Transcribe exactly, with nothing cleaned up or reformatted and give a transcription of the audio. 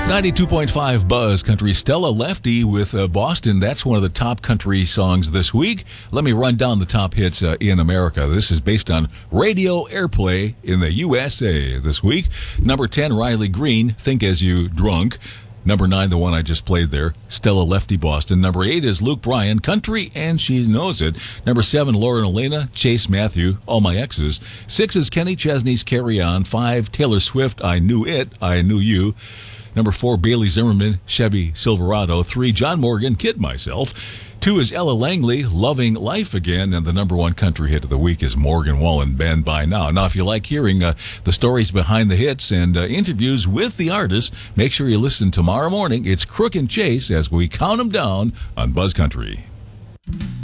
ninety-two point five Buzz Country. Stella Lefty with uh, Boston. That's one of the top country songs this week. Let me run down the top hits uh, in America. This is based on radio airplay in the U S A this week. Number ten, Riley Green, Think As You Drunk. Number nine, the one I just played there, Stella Lefty, Boston. Number eight is Luke Bryan, Country, and She Knows It. Number seven, Lauren Elena, Chase Matthew, All My Exes. Six is Kenny Chesney's Carry On. Five, Taylor Swift, I Knew It, I Knew You. Number four, Bailey Zimmerman, Chevy Silverado. Three, John Morgan, Kid Myself. Two is Ella Langley, Loving Life Again. And the number one country hit of the week is Morgan Wallen, Bend By Now. Now, if you like hearing uh, the stories behind the hits and uh, interviews with the artists, make sure you listen tomorrow morning. It's Crook and Chase as we count them down on Buzz Country.